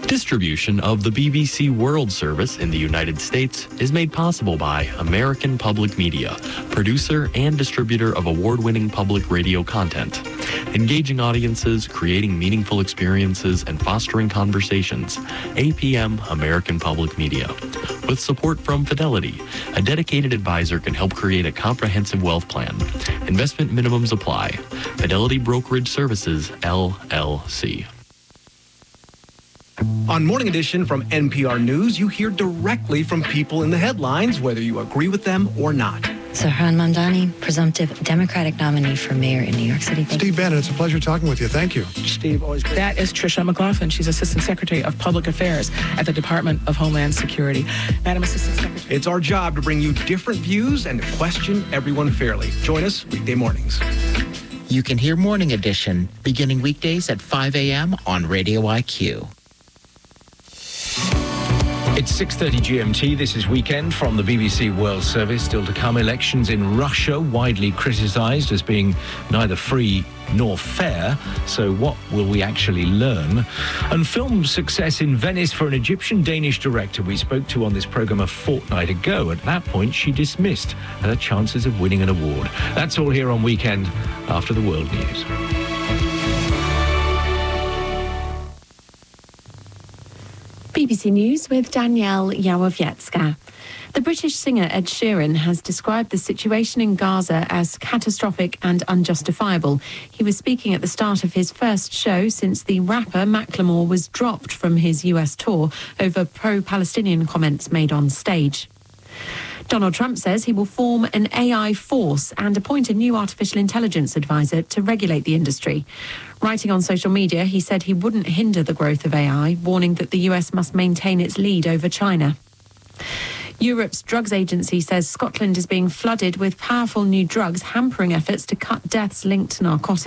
Distribution of the BBC World Service in the United States is made possible by American Public Media, producer and distributor of award-winning public radio content. Engaging audiences, creating meaningful experiences, and fostering conversations. APM American Public Media. With support from Fidelity, a dedicated advisor can help create a comprehensive wealth plan. Investment minimums apply. Fidelity Brokerage Services, LLC. On Morning Edition from NPR News, you hear directly from people in the headlines, whether you agree with them or not. Zohran Mamdani, presumptive Democratic nominee for mayor in New York City. Steve Bannon, it's a pleasure talking with you. Thank you. Steve, always great. That is Tricia McLaughlin. She's Assistant Secretary of Public Affairs at the Department of Homeland Security. Madam Assistant Secretary. It's our job to bring you different views and to question everyone fairly. Join us weekday mornings. You can hear Morning Edition beginning weekdays at 5 a.m. on Radio IQ. It's 6:30 GMT. This is Weekend from the BBC World Service. Still to come, elections in Russia, widely criticised as being neither free nor fair. So what will we actually learn? And film success in Venice for an Egyptian-Danish director we spoke to on this programme a fortnight ago. At that point, she dismissed her chances of winning an award. That's all here on Weekend after the world news. BBC News with Danielle Yawowiecka. The British singer Ed Sheeran has described the situation in Gaza as catastrophic and unjustifiable. He was speaking at the start of his first show since the rapper Macklemore was dropped from his US tour over pro-Palestinian comments made on stage. Donald Trump says he will form an AI force and appoint a new artificial intelligence advisor to regulate the industry. Writing on social media, he said he wouldn't hinder the growth of AI, warning that the US must maintain its lead over China. Europe's drugs agency says Scotland is being flooded with powerful new drugs, hampering efforts to cut deaths linked to narcotics.